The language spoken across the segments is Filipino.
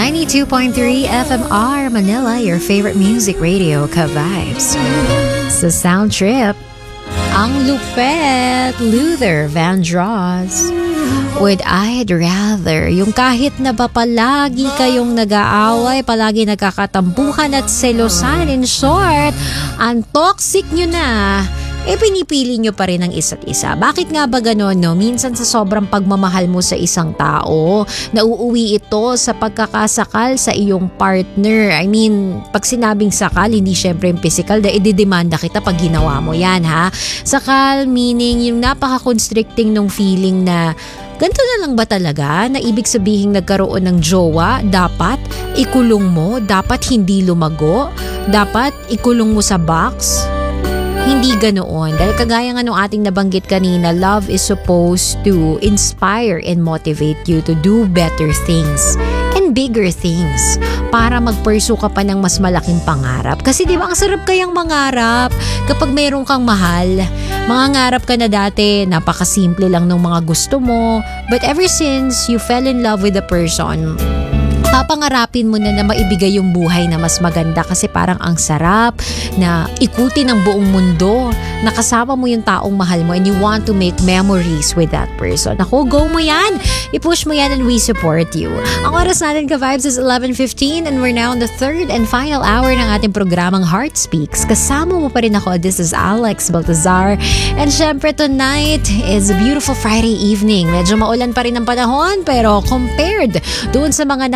92.3 FMR Manila, your favorite music radio, Ka-Vibes. Sa Sound Trip, ang lupet, Luther Vandross. With I'd Rather, yung kahit na ba palagi kayong nag-aaway, palagi nagkakatampuhan at selosan, in short, ang toxic nyo na, pinipili nyo pa rin ang isa't isa. Bakit nga ba ganon, no? Minsan sa sobrang pagmamahal mo sa isang tao, nauuwi ito sa pagkakasakal sa iyong partner. I mean, pag sinabing sakal, hindi syempre yung physical, dahil ididemanda kita pag ginawa mo yan, ha? Sakal, meaning yung napaka-constricting nung feeling na ganito na lang ba talaga na ibig sabihin nagkaroon ng jowa, dapat ikulong mo, dapat hindi lumago, dapat ikulong mo sa box? Hindi ganoon. Dahil kagaya nga nung ating nabanggit kanina, love is supposed to inspire and motivate you to do better things and bigger things para mag-pursue ka pa ng mas malaking pangarap. Kasi di ba ang sarap kayang mangarap kapag mayroon kang mahal. Mangangarap ka na dati, napakasimple lang ng mga gusto mo. But ever since you fell in love with a person, papangarapin mo na maibigay yung buhay na mas maganda kasi parang ang sarap na ikutin ang buong mundo, nakasama mo yung taong mahal mo and you want to make memories with that person. Ako, go mo yan! I-push mo yan and we support you. Ang oras natin, Ka-Vibes, is 11:15 and we're now in the third and final hour ng ating programang Heart Speaks. Kasama mo pa rin ako. This is Alex Baltazar. And syempre, tonight is a beautiful Friday evening. Medyo maulan pa rin ang panahon pero compared doon sa mga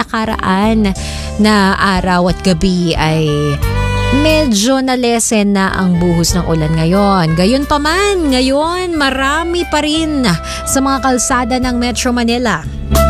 na araw at gabi ay medyo na-lessen na ang buhos ng ulan ngayon. Gayon pa man, ngayon marami pa rin sa mga kalsada ng Metro Manila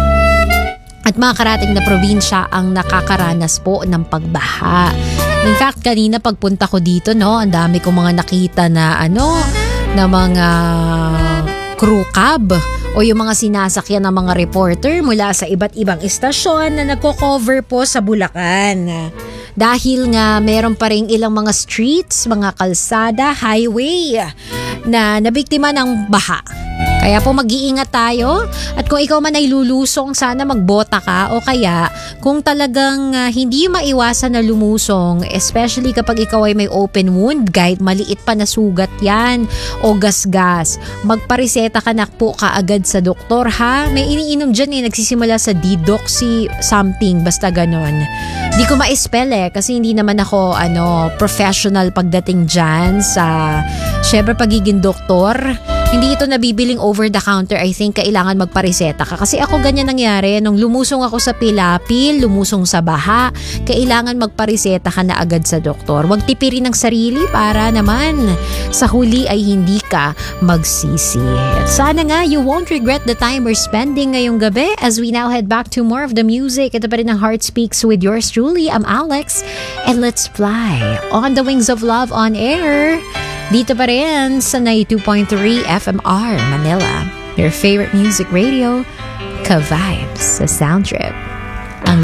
at mga karating na probinsya ang nakakaranas po ng pagbaha. In fact, kanina pagpunta ko dito, no, ang dami kong mga nakita na na mga crew cab o yung mga sinasakyan ng mga reporter mula sa iba't ibang istasyon na nagko-cover po sa Bulacan. Dahil nga meron pa rin ilang mga streets, mga kalsada, highway na nabiktima ng baha. Kaya po mag-iingat tayo at kung ikaw man ay lulusong, sana magbota ka o kaya kung talagang hindi maiwasan na lumusong, especially kapag ikaw ay may open wound, kahit maliit pa na sugat yan o gasgas, magpareseta ka na po kaagad sa doktor, ha? May iniinom dyan nagsisimula sa Didoxy something, basta ganon. Di ko ma-spell kasi hindi naman ako professional pagdating dyan sa syempre pagiging doktor. Hindi ito nabibiling over the counter. I think kailangan magpareseta ka. Kasi ako ganyan nangyari. Nung lumusong ako sa pilapil, lumusong sa baha, kailangan magpareseta ka na agad sa doktor. Huwag tipirin ng sarili para naman sa huli ay hindi ka magsisi. At sana nga you won't regret the time we're spending ngayong gabi as we now head back to more of the music. Ito pa rin ang Heart Speaks with yours truly. I'm Alex. And let's fly on the wings of love on air. Dito pa rin sa 92.3 FMR Manila, your favorite music radio, Ka-Vibes sa Sound Trip.